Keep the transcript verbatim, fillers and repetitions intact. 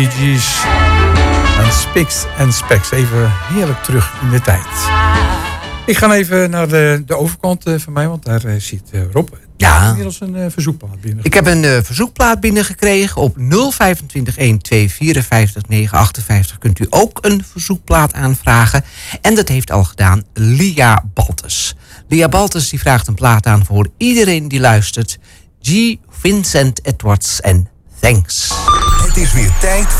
Gees en Spiks en Specs. Even heerlijk terug in de tijd. Ik ga even naar de, de overkant uh, van mij, want daar uh, zit uh, Rob. Ja. Inmiddels een uh, verzoekplaat binnen. Ik heb een uh, verzoekplaat binnengekregen. Op nul vijfentwintig een twee vierenvijftig negen achtenvijftig kunt u ook een verzoekplaat aanvragen. En dat heeft al gedaan Lia Baltes. Lia Baltes die vraagt een plaat aan voor iedereen die luistert. G. Vincent Edwards en Thanks. Het is weer tijd